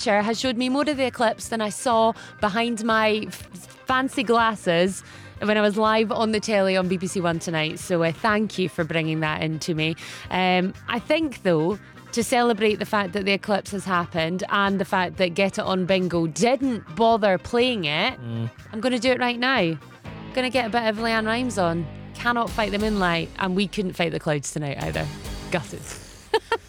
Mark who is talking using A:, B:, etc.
A: nature has showed me more of the eclipse than I saw behind my fancy glasses when I was live on the telly on BBC One tonight. So thank you for bringing that into me. I think, though, to celebrate the fact that the eclipse has happened and the fact that Get It On Bingo didn't bother playing it, I'm going to do it right now. I'm going to get a bit of Leanne Rimes on. Cannot fight the moonlight, and we couldn't fight the clouds tonight either. Gutted.